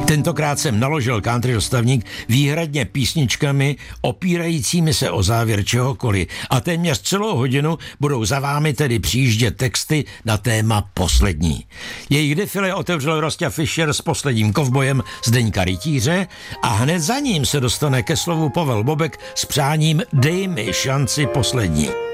Tentokrát jsem naložil country dostavník výhradně písničkami opírajícími se o závěr čehokoliv a téměř celou hodinu budou za vámi tedy přijíždět texty na téma poslední. Jejich defile otevřel Rostě Fischer s posledním kovbojem Zdeňka Rytíře a hned za ním se dostane ke slovu Pavel Bobek s přáním Dej mi šanci poslední.